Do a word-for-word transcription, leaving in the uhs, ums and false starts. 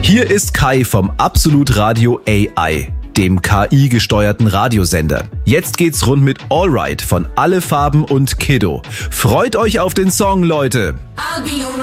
Hier ist Kai vom Absolut Radio A I, dem K I-gesteuerten Radiosender. Jetzt geht's rund mit Allright von Alle Farben und Kiddo. Freut euch auf den Song, Leute!